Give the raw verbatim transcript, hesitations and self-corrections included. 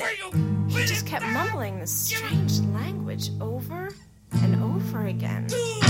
He just kept mumbling this strange language over and over again.